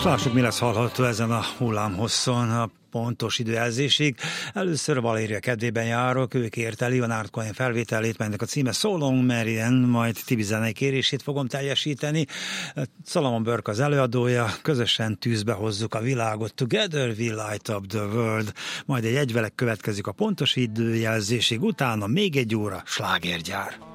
Lássuk, mi lesz hallható ezen a hullámhosszon a pontos időjelzésig. Először Valéria kedvében járok, ő kérte Leonard Cohen felvételét, melynek a címe So Long Marian, majd Tibi zenei kérését fogom teljesíteni. Solomon Burke az előadója, közösen tűzbe hozzuk a világot, Together we light up the world, majd egy egyvelek következik a pontos időjelzésig, utána még egy óra slágergyár.